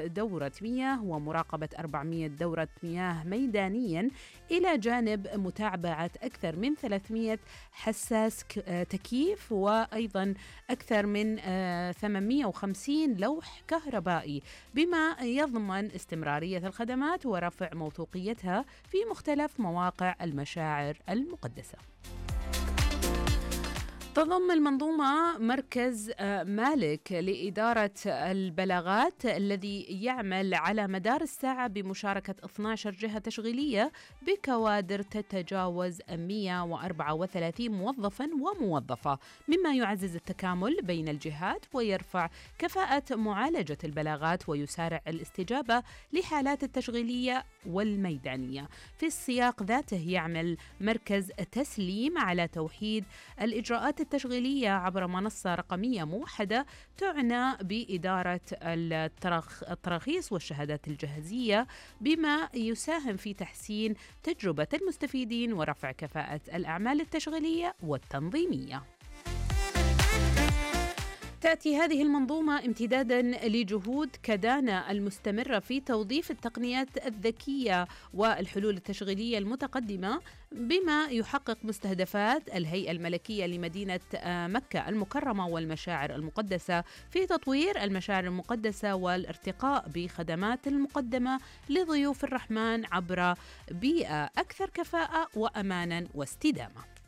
دورة مياه ومراقبة 400 دورة مياه ميدانياً، إلى جانب متابعة أكثر من 300 حساس تكييف، وأيضاً أكثر من 850 لوح كهربائي، بما يضمن استمرارية الخدمات ورفع موثوقيتها في مختلف مواقع المشاعر المقدسة. تضم المنظومة مركز مالك لإدارة البلاغات الذي يعمل على مدار الساعة بمشاركة 12 جهة تشغيلية بكوادر تتجاوز 134 موظفاً وموظفة، مما يعزز التكامل بين الجهات ويرفع كفاءة معالجة البلاغات ويسارع الاستجابة لحالات التشغيلية والميدانية. في السياق ذاته يعمل مركز تسليم على توحيد الإجراءات التشغيلية عبر منصة رقمية موحدة تعنى بإدارة التراخيص والشهادات الجهازية، بما يساهم في تحسين تجربة المستفيدين ورفع كفاءة الأعمال التشغيلية والتنظيمية. تأتي هذه المنظومة امتداداً لجهود كدانا المستمرة في توظيف التقنيات الذكية والحلول التشغيلية المتقدمة، بما يحقق مستهدفات الهيئة الملكية لمدينة مكة المكرمة والمشاعر المقدسة في تطوير المشاعر المقدسة والارتقاء بخدمات المقدمة لضيوف الرحمن عبر بيئة أكثر كفاءة وأماناً واستدامة.